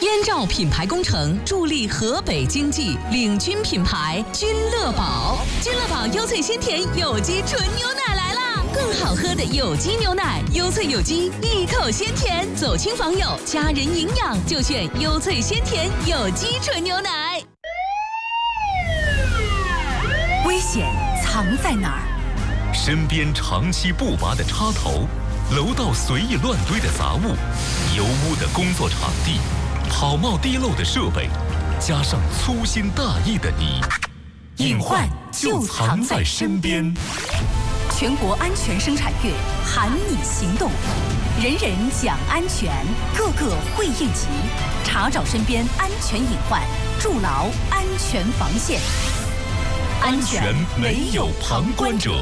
燕赵品牌工程助力河北经济，领军品牌君乐宝。君乐宝优萃鲜甜有机纯牛奶来啦！更好喝的有机牛奶，优萃有机，一口鲜甜，走亲访友，家人营养就选优萃鲜甜有机纯牛奶。 危险藏在哪儿？ 身边长期不拔的插头，楼道随意乱堆的杂物，油污的工作场地，跑冒滴漏的设备，加上粗心大意的你， 隐患就藏在身边。全国安全生产月喊你行动，人人讲安全，个个会应急，查找身边安全隐患，筑牢安全防线。 安全没有旁观者。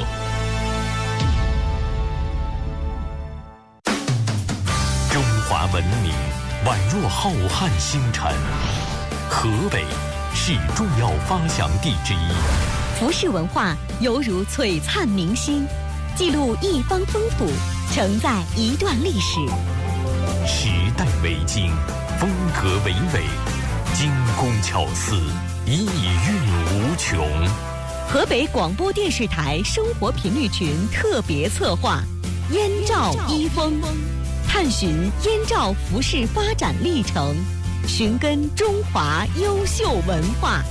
中华文明宛若浩瀚星辰，河北是重要发祥地之一。 服饰文化犹如璀璨明星，记录一方风土，承载一段历史。 时代为经，风格为纬，精工巧思，意蕴无穷。 河北广播电视台生活频率群特别策划《燕赵一风》，探寻燕赵服饰发展历程，寻根中华优秀文化。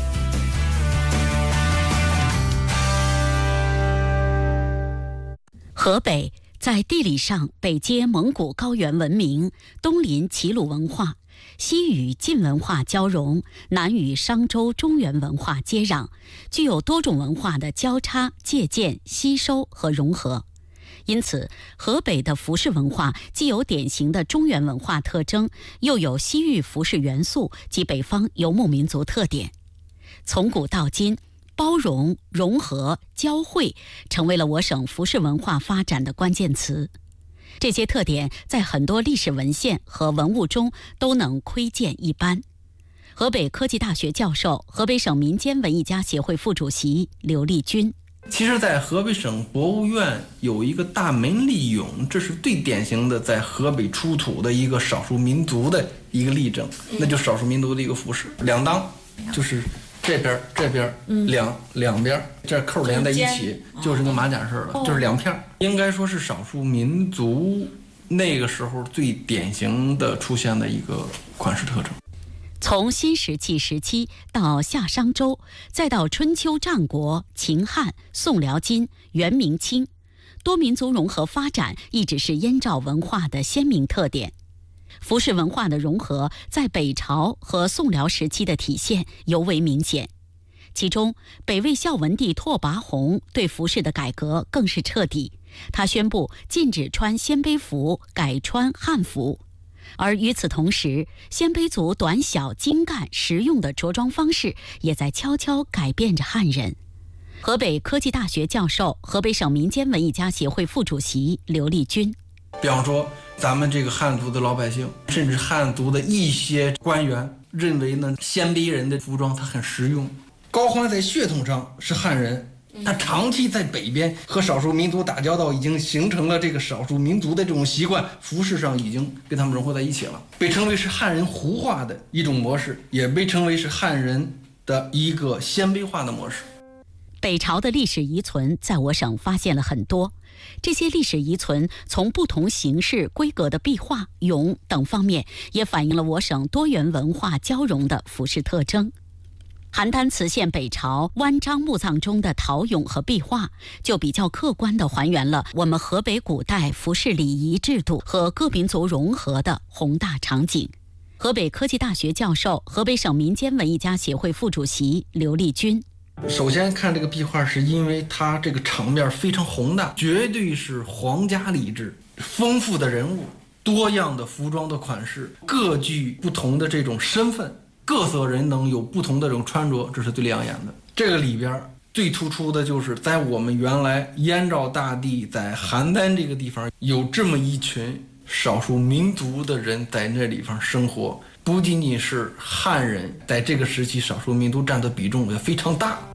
河北在地理上北接蒙古高原文明，东临齐鲁文化，西与晋文化交融，南与商周中原文化接壤，具有多种文化的交叉、借鉴、吸收和融合。因此，河北的服饰文化既有典型的中原文化特征，又有西域服饰元素及北方游牧民族特点。从古到今，包容、融合、交汇成为了我省服饰文化发展的关键词。这些特点在很多历史文献和文物中都能窥见一斑。河北科技大学教授、河北省民间文艺家协会副主席刘立军。 其实在河北省博物院有一个大门立俑，这是最典型的在河北出土的一个少数民族的一个例证，那就是少数民族的一个服饰，两裆，就是这边两边这扣连在一起，就是跟马甲似的，就是两片，应该说是少数民族那个时候最典型的出现的一个款式特征。 从新石器时期到夏商周，再到春秋战国、秦汉、宋辽金、元明清，多民族融合发展一直是燕赵文化的鲜明特点。服饰文化的融合在北朝和宋辽时期的体现尤为明显，其中北魏孝文帝拓跋宏对服饰的改革更是彻底，他宣布禁止穿鲜卑服，改穿汉服。而与此同时，鲜卑族短小精干实用的着装方式也在悄悄改变着汉人。河北科技大学教授、河北省民间文艺家协会副主席刘立军。 比方说咱们这个汉族的老百姓，甚至汉族的一些官员认为呢，鲜卑人的服装它很实用。高欢在血统上是汉人，他长期在北边和少数民族打交道，已经形成了这个少数民族的这种习惯，服饰上已经跟他们融合在一起了，被称为是汉人胡化的一种模式，也被称为是汉人的一个鲜卑化的模式。 北朝的历史遗存在我省发现了很多，这些历史遗存从不同形式规格的壁画、俑等方面，也反映了我省多元文化交融的服饰特征。邯郸磁县北朝湾章墓葬中的陶俑和壁画，就比较客观地还原了我们河北古代服饰礼仪制度和各民族融合的宏大场景。河北科技大学教授、河北省民间文艺家协会副主席刘立军。 首先看这个壁画，是因为它这个场面非常宏大，绝对是皇家礼制，丰富的人物，多样的服装的款式，各具不同的这种身份，各色人能有不同的这种穿着，这是最亮眼的。这个里边最突出的就是在我们原来燕赵大地在邯郸这个地方有这么一群少数民族的人在那地方生活，不仅仅是汉人，在这个时期少数民族占的比重也非常大。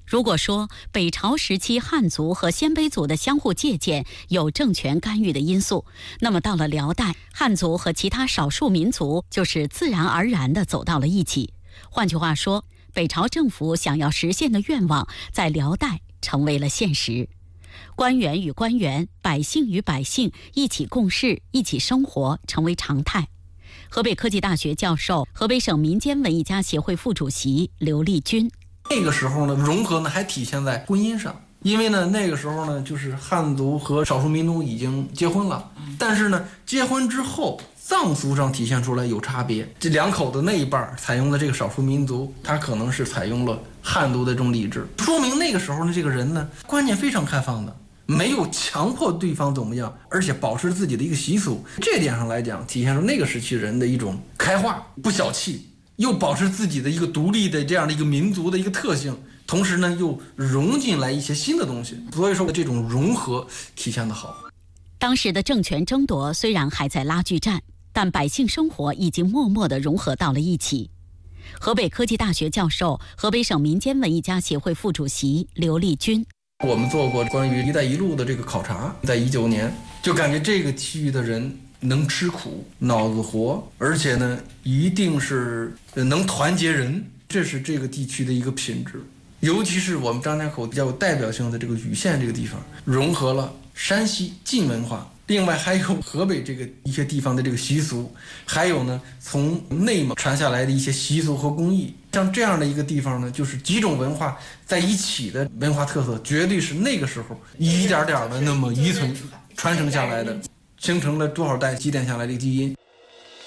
如果说北朝时期汉族和鲜卑族的相互借鉴有政权干预的因素，那么到了辽代，汉族和其他少数民族就是自然而然地走到了一起。换句话说，北朝政府想要实现的愿望在辽代成为了现实。官员与官员、百姓与百姓一起共事、一起生活成为常态。河北科技大学教授、河北省民间文艺家协会副主席刘立军。 那个时候呢，融合呢还体现在婚姻上，因为呢那个时候呢，就是汉族和少数民族已经结婚了，但是呢结婚之后葬俗上体现出来有差别。这两口子那一半采用的这个少数民族，他可能是采用了汉族的这种礼制，说明那个时候呢这个人呢观念非常开放的，没有强迫对方怎么样，而且保持自己的一个习俗。这点上来讲，体现出那个时期人的一种开化，不小气，又保持自己的一个独立的这样的一个民族的一个特性，同时呢又融进来一些新的东西，所以说这种融合体现得好。 当时的政权争夺虽然还在拉锯战，但百姓生活已经默默地融合到了一起。河北科技大学教授、河北省民间文艺家协会副主席刘立军。 我们做过关于“一带一路”的这个考察，在19年就感觉这个区域的人能吃苦，脑子活，而且呢一定是能团结人，这是这个地区的一个品质。尤其是我们张家口比较有代表性的这个禹县这个地方，融合了山西晋文化，另外还有河北这个一些地方的这个习俗，还有呢从内蒙传下来的一些习俗和工艺。像这样的一个地方呢，就是几种文化在一起的文化特色，绝对是那个时候一点点的那么遗存传承下来的，形成了多少代积淀下来的基因。